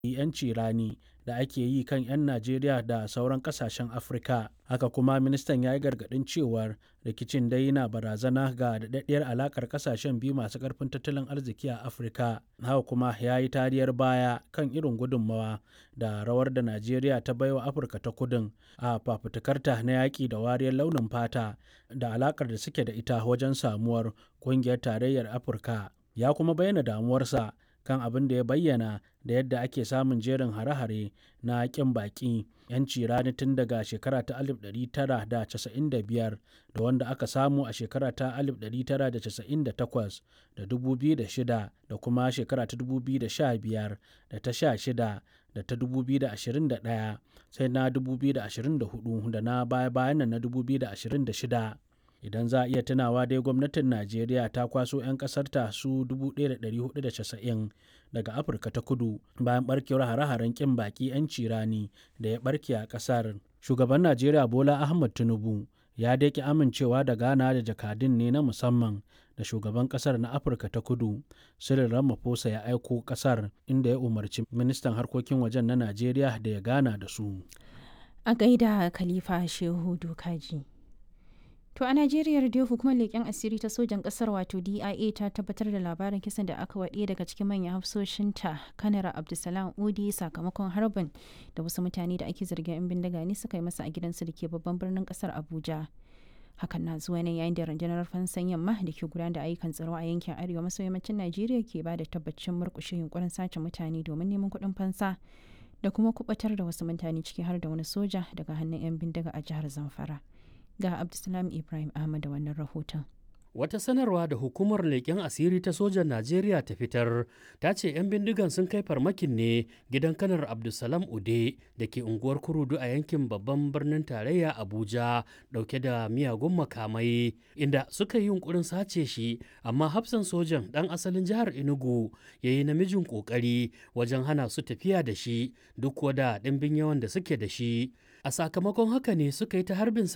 'yanci rani da ake yi kan 'yan Najeriya da sauran ƙasashen Afirka. Haka kuma ministan ya yi gargaɗin cewar rikicin dai yana barazana ga daɗaɗɗiyar alaƙar ƙasashen biyu masu ƙarfin tattalin arziki a Afirka. Haka kuma ya yi tariyar baya kan irin gudunmawa da rawar da Najeriya ta baiwa Afirka ta Kudun a fafutukarta na yaƙi da wariyar launin fata da alaƙar da suke da ita wajen samuwar ƙungiyar tarayyar Afirka. Ya kuma bayyana damuwarsa kan abin da ya bayyana da yadda ake samun jerin hare-hare na ƙin baƙi 'yanci rani tun daga shekara ta 1995 da wanda aka samu a shekara ta 1998 da 2006 da kuma shekara ta 2015 da ta 16 da ta 2021 sai na 2024 da na baya-bayan nan na 2026. Idan za a iya tunawa dai gwamnatin Najeriya ta kwaso 'yan ƙasarta su 1,490 daga Afirka ta Kudu bayan ɓarkewar hare-haren ƙin baƙi 'yanci rani da ya ɓarke a ƙasar. Shugaban Najeriya Bola Ahmed Tinubu ya dai ƙi amincewa da gana da jakadun ne na musamman da shugaban ƙasar na Afirka ta Kudu Cyril Ramaphosa ya aiko ƙasar, inda ya umarci ministan harkokin wajen na Najeriya da ya gana da su. A gaida Khalifa Shehu Dokaji. To a Najeriya dai hukumar leƙen asiri ta sojan ƙasar wato DIA ta tabbatar da labarin kisan da aka waɗe daga cikin manyan hafsoshinta Kanar Abdulsalam Udi sakamakon harbin da wasu mutane da ake zargin 'yan bindiga ne suka yi masa a gidansu da ke babban birnin ƙasar Abuja. Hakan na zuwa ne yayin da rundunar fansan yamma da ke gudanar da ayyukan tsaro a yankin arewa maso yammacin Najeriya ke ba da tabbacin murƙushe yunkurin sace mutane domin neman kuɗin fansa da kuma kuɓatar da wasu mutane ciki har da wani soja daga hannun 'yan bindiga a jihar Zamfara. Ga Abdulsalam Ibrahim Ahmad da wannan rahoton. Wata sanarwa da hukumar leƙen asiri ta sojan Najeriya ta fitar ta ce 'yan bindigan sun kai farmakin ne gidan kanar Abdulsalam Ude da ke unguwar Kurudu a yankin babban birnin tarayya Abuja ɗauke da miyagun makamai inda suka yi yunkurin sace shi amma hafsan sojan ɗan asalin jihar Enugu ya yi namijin ƙoƙari wajen hana su tafiya da shi duk wada ɗimbin yawan da suke da shi. A sakamakon haka ne suka yi ta harbin